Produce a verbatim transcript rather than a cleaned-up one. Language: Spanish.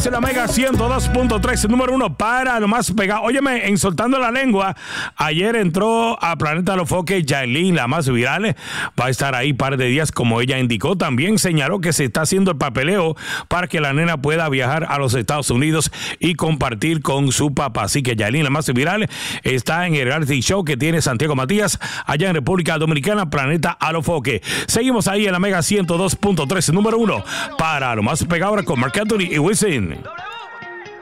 Estás en la Mega ciento dos punto tres, número uno para lo más pegado. Óyeme, en Soltando la Lengua, ayer entró a Planeta Alofoque Yailin, la más viral. Va a estar ahí un par de días, como ella indicó. También señaló que se está haciendo el papeleo para que la nena pueda viajar a los Estados Unidos y compartir con su papá. Así que Yailin, la más viral, está en el reality show que tiene Santiago Matías allá en República Dominicana, Planeta Alofoque. Seguimos ahí en la Mega ciento dos punto tres, número uno para lo más pegado ahora con Marc Anthony y Wisin.